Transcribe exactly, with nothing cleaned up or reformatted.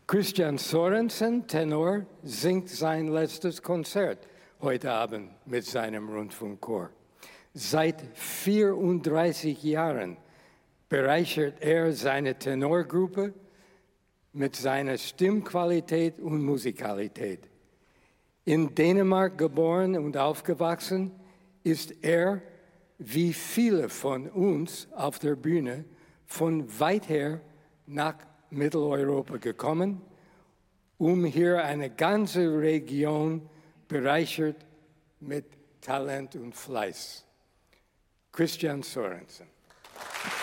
Christian Sorensen, Tenor, singt sein letztes Konzert heute Abend mit seinem Rundfunkchor. Seit vierunddreißig Jahren bereichert er seine Tenorgruppe mit seiner Stimmqualität und Musikalität. In Dänemark geboren und aufgewachsen, ist er, wie viele von uns auf der Bühne, von weit her nach Mitteleuropa gekommen, um hier eine ganze Region bereichert mit Talent und Fleiß. Christian Sorensen.